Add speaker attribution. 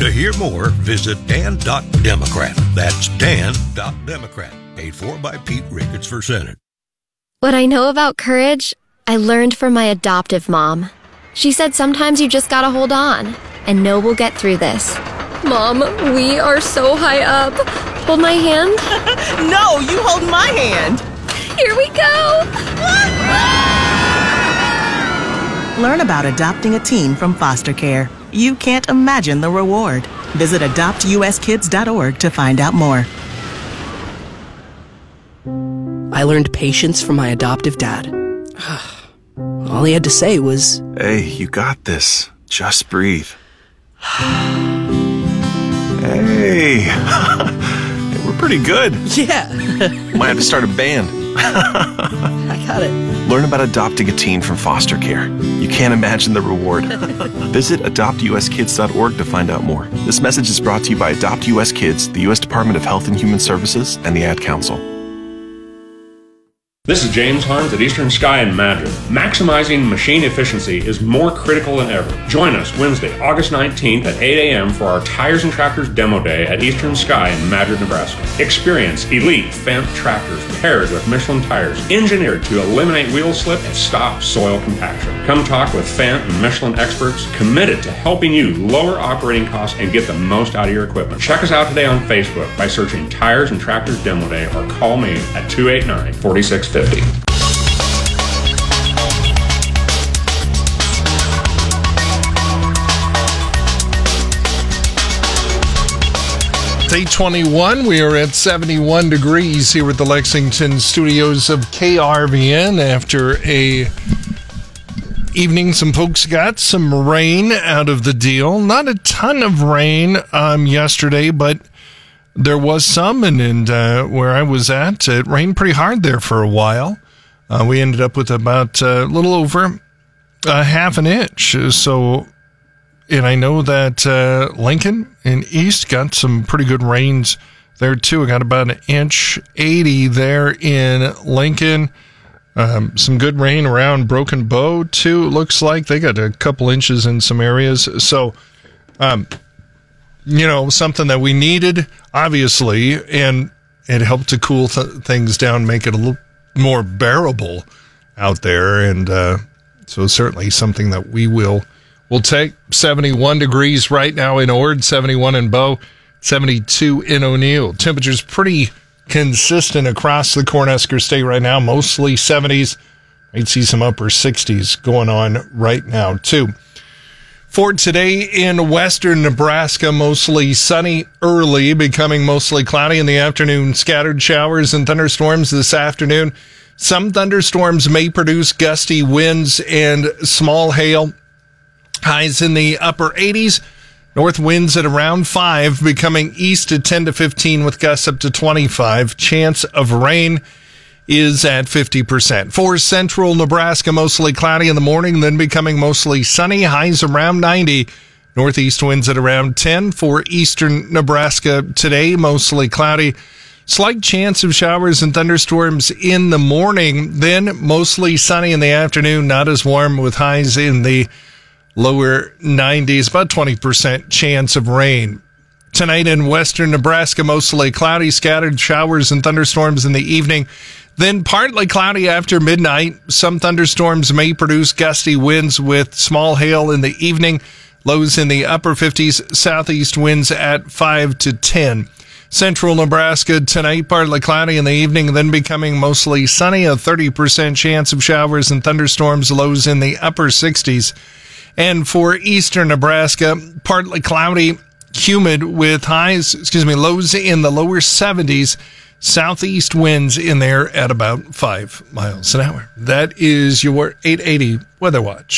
Speaker 1: To hear more, visit Dan.Democrat. That's Dan.Democrat. Paid for by Pete Ricketts for Senate.
Speaker 2: What I know about courage, I learned from my adoptive mom. She said sometimes you just gotta hold on and know we'll get through this. Mom, we are so high up. Hold my hand.
Speaker 3: No, you hold my hand.
Speaker 2: Here we go.
Speaker 3: Learn about adopting a teen from foster care. You can't imagine the reward. Visit adoptuskids.org to find out more.
Speaker 4: I learned patience from my adoptive dad. All he had to say was,
Speaker 5: "Hey, you got this. Just breathe." Hey, we're pretty good.
Speaker 4: yeah,
Speaker 5: Might have to start a band.
Speaker 4: I got it.
Speaker 5: Learn about adopting a teen from foster care. You can't imagine the reward. Visit adoptuskids.org to find out more. This message is brought to you by Adopt US Kids, the U.S. Department of Health and Human Services, and the Ad Council.
Speaker 6: This is James Hunt at Eastern Sky in Madrid. Maximizing machine efficiency is more critical than ever. Join us Wednesday, August 19th at 8 a.m. for our Tires and Tractors Demo Day at Eastern Sky in Madrid, Nebraska. Experience elite Fendt tractors paired with Michelin tires, engineered to eliminate wheel slip and stop soil compaction. Come talk with Fendt and Michelin experts committed to helping you lower operating costs and get the most out of your equipment. Check us out today on Facebook by searching Tires and Tractors Demo Day or call me at 289-4650. It's
Speaker 7: 8:21. We are at 71 degrees here at the Lexington studios of KRVN after a evening. Some folks got some rain out of the deal. Not a ton of rain yesterday, but there was some, and where I was at, it rained pretty hard there for a while. We ended up with about a little over half an inch. So, and I know that Lincoln and East got some pretty good rains there too. I got about an inch 80 there in Lincoln. Some good rain around Broken Bow too. It looks like they got a couple inches in some areas. So, something that we needed, obviously, and it helped to cool things down, make it a little more bearable out there. And so certainly something that we'll take. 71 degrees right now in Ord, 71 in Bow, 72 in O'Neill. Temperatures pretty consistent across the Cornhusker State right now, mostly 70s. Might see some upper 60s going on right now, too. For today in western Nebraska, mostly sunny early, becoming mostly cloudy in the afternoon. Scattered showers and thunderstorms this afternoon. Some thunderstorms may produce gusty winds and small hail. Highs in the upper 80s. North winds at around 5, becoming east at 10 to 15 with gusts up to 25. Chance of rain is at 50%. For central Nebraska, mostly cloudy in the morning, then becoming mostly sunny. Highs around 90. Northeast winds at around 10. For eastern Nebraska today, mostly cloudy. Slight chance of showers and thunderstorms in the morning, then mostly sunny in the afternoon. Not as warm with highs in the lower 90s, about 20% chance of rain. Tonight in western Nebraska, mostly cloudy, scattered showers and thunderstorms in the evening. Then partly cloudy after midnight. Some thunderstorms may produce gusty winds with small hail in the evening. Lows in the upper 50s, southeast winds at 5 to 10. Central Nebraska tonight, partly cloudy in the evening, then becoming mostly sunny. A 30% chance of showers and thunderstorms, lows in the upper 60s. And for eastern Nebraska, partly cloudy, humid with lows in the lower 70s. Southeast winds in there at about 5 miles an hour. That is your 880 Weather Watch.